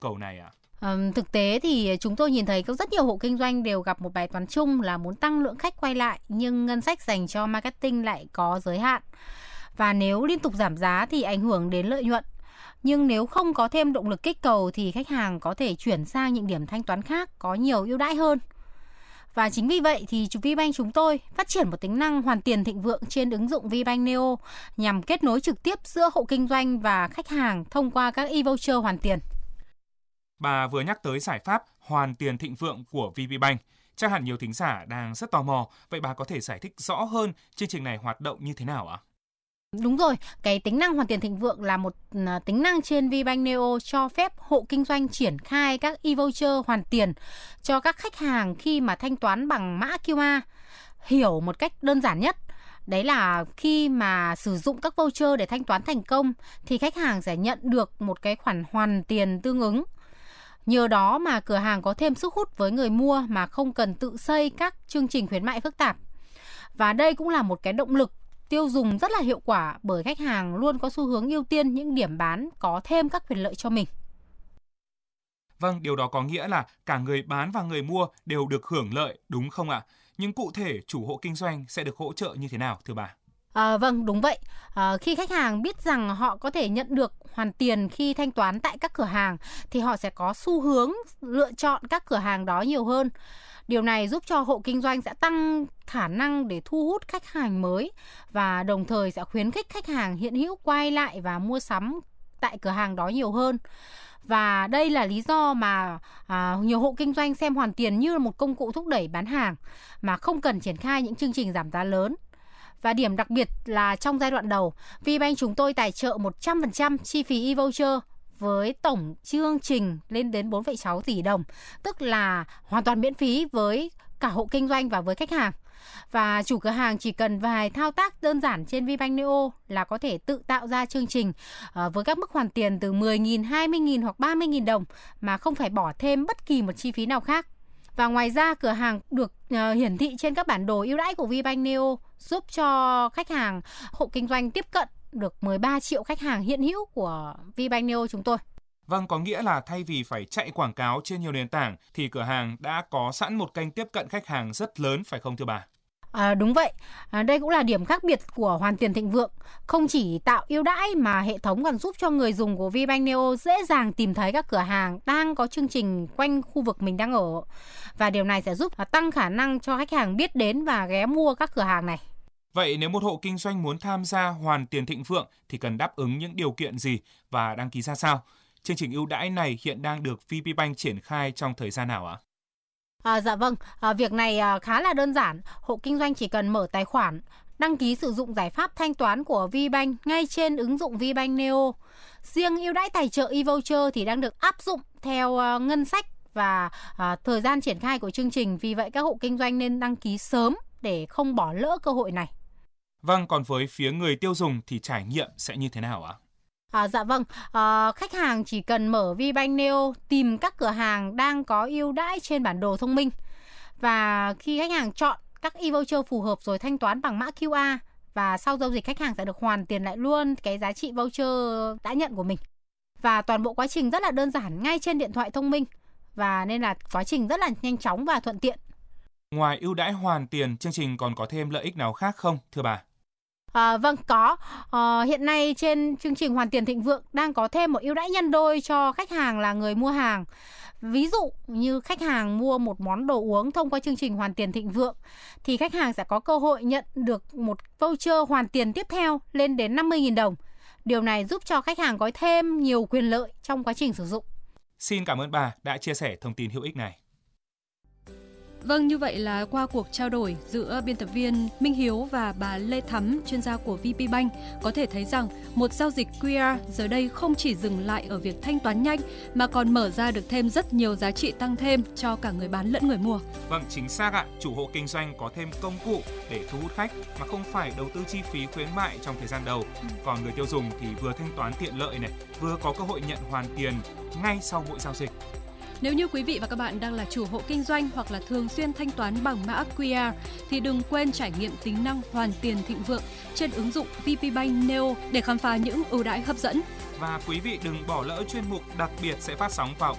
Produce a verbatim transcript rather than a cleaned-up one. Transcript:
cầu này ạ? À, thực tế thì chúng tôi nhìn thấy có rất nhiều hộ kinh doanh đều gặp một bài toán chung là muốn tăng lượng khách quay lại, nhưng ngân sách dành cho marketing lại có giới hạn. Và nếu liên tục giảm giá thì ảnh hưởng đến lợi nhuận. Nhưng nếu không có thêm động lực kích cầu thì khách hàng có thể chuyển sang những điểm thanh toán khác có nhiều ưu đãi hơn. Và chính vì vậy thì VPBank chúng tôi phát triển một tính năng hoàn tiền thịnh vượng trên ứng dụng VPBank Neo nhằm kết nối trực tiếp giữa hộ kinh doanh và khách hàng thông qua các e-voucher hoàn tiền. Bà vừa nhắc tới giải pháp hoàn tiền thịnh vượng của VPBank. Chắc hẳn nhiều thính giả đang rất tò mò. Vậy bà có thể giải thích rõ hơn chương trình này hoạt động như thế nào ạ? Đúng rồi, cái tính năng hoàn tiền thịnh vượng là một tính năng trên VPBank Neo cho phép hộ kinh doanh triển khai các e-voucher hoàn tiền cho các khách hàng khi mà thanh toán bằng mã quy rờ. Hiểu một cách đơn giản nhất, đấy là khi mà sử dụng các voucher để thanh toán thành công thì khách hàng sẽ nhận được một cái khoản hoàn tiền tương ứng. Nhờ đó mà cửa hàng có thêm sức hút với người mua mà không cần tự xây các chương trình khuyến mại phức tạp. Và đây cũng là một cái động lực tiêu dùng rất là hiệu quả bởi khách hàng luôn có xu hướng ưu tiên những điểm bán có thêm các quyền lợi cho mình. Vâng, điều đó có nghĩa là cả người bán và người mua đều được hưởng lợi, đúng không ạ? Nhưng cụ thể chủ hộ kinh doanh sẽ được hỗ trợ như thế nào thưa bà? À, vâng, đúng vậy. À, khi khách hàng biết rằng họ có thể nhận được hoàn tiền khi thanh toán tại các cửa hàng thì họ sẽ có xu hướng lựa chọn các cửa hàng đó nhiều hơn. Điều này giúp cho hộ kinh doanh sẽ tăng khả năng để thu hút khách hàng mới và đồng thời sẽ khuyến khích khách hàng hiện hữu quay lại và mua sắm tại cửa hàng đó nhiều hơn. Và đây là lý do mà à, nhiều hộ kinh doanh xem hoàn tiền như là một công cụ thúc đẩy bán hàng mà không cần triển khai những chương trình giảm giá lớn. Và điểm đặc biệt là trong giai đoạn đầu, VPBank chúng tôi tài trợ một trăm phần trăm chi phí e-voucher với tổng chương trình lên đến bốn phẩy sáu tỷ đồng, tức là hoàn toàn miễn phí với cả hộ kinh doanh và với khách hàng. Và chủ cửa hàng chỉ cần vài thao tác đơn giản trên VPBank Neo là có thể tự tạo ra chương trình với các mức hoàn tiền từ mười nghìn, hai mươi nghìn hoặc ba mươi nghìn đồng mà không phải bỏ thêm bất kỳ một chi phí nào khác. Và ngoài ra cửa hàng được uh, hiển thị trên các bản đồ ưu đãi của VPBank Neo giúp cho khách hàng, hộ kinh doanh tiếp cận được mười ba triệu khách hàng hiện hữu của VPBank Neo chúng tôi. Vâng, có nghĩa là thay vì phải chạy quảng cáo trên nhiều nền tảng thì cửa hàng đã có sẵn một kênh tiếp cận khách hàng rất lớn phải không thưa bà? À, đúng vậy, à, đây cũng là điểm khác biệt của hoàn tiền thịnh vượng. Không chỉ tạo ưu đãi mà hệ thống còn giúp cho người dùng của VPBank Neo dễ dàng tìm thấy các cửa hàng đang có chương trình quanh khu vực mình đang ở. Và điều này sẽ giúp tăng khả năng cho khách hàng biết đến và ghé mua các cửa hàng này. Vậy nếu một hộ kinh doanh muốn tham gia hoàn tiền thịnh vượng thì cần đáp ứng những điều kiện gì và đăng ký ra sao? Chương trình ưu đãi này hiện đang được VPBank triển khai trong thời gian nào ạ? À, dạ vâng, à, việc này à, khá là đơn giản. Hộ kinh doanh chỉ cần mở tài khoản, đăng ký sử dụng giải pháp thanh toán của VPBank ngay trên ứng dụng VPBank Neo. Riêng ưu đãi tài trợ e-voucher thì đang được áp dụng theo à, ngân sách và à, thời gian triển khai của chương trình. Vì vậy các hộ kinh doanh nên đăng ký sớm để không bỏ lỡ cơ hội này. Vâng, còn với phía người tiêu dùng thì trải nghiệm sẽ như thế nào ạ? À, dạ vâng, à, khách hàng chỉ cần mở VPBank Neo, tìm các cửa hàng đang có ưu đãi trên bản đồ thông minh. Và khi khách hàng chọn các e-voucher phù hợp rồi thanh toán bằng mã quy rờ và sau giao dịch khách hàng sẽ được hoàn tiền lại luôn cái giá trị voucher đã nhận của mình. Và toàn bộ quá trình rất là đơn giản ngay trên điện thoại thông minh và nên là quá trình rất là nhanh chóng và thuận tiện. Ngoài ưu đãi hoàn tiền, chương trình còn có thêm lợi ích nào khác không thưa bà? À, vâng, có. À, hiện nay trên chương trình hoàn tiền thịnh vượng đang có thêm một ưu đãi nhân đôi cho khách hàng là người mua hàng. Ví dụ như khách hàng mua một món đồ uống thông qua chương trình hoàn tiền thịnh vượng thì khách hàng sẽ có cơ hội nhận được một voucher hoàn tiền tiếp theo lên đến năm mươi nghìn đồng. Điều này giúp cho khách hàng có thêm nhiều quyền lợi trong quá trình sử dụng. Xin cảm ơn bà đã chia sẻ thông tin hữu ích này. Vâng, như vậy là qua cuộc trao đổi giữa biên tập viên Minh Hiếu và bà Lê Thắm, chuyên gia của VPBank, có thể thấy rằng một giao dịch quy rờ giờ đây không chỉ dừng lại ở việc thanh toán nhanh mà còn mở ra được thêm rất nhiều giá trị tăng thêm cho cả người bán lẫn người mua. Vâng, chính xác ạ. Chủ hộ kinh doanh có thêm công cụ để thu hút khách mà không phải đầu tư chi phí khuyến mại trong thời gian đầu. Còn người tiêu dùng thì vừa thanh toán tiện lợi này, vừa có cơ hội nhận hoàn tiền ngay sau mỗi giao dịch. Nếu như quý vị và các bạn đang là chủ hộ kinh doanh hoặc là thường xuyên thanh toán bằng mã quy rờ thì đừng quên trải nghiệm tính năng hoàn tiền thịnh vượng trên ứng dụng VPBank Neo để khám phá những ưu đãi hấp dẫn. Và quý vị đừng bỏ lỡ chuyên mục đặc biệt sẽ phát sóng vào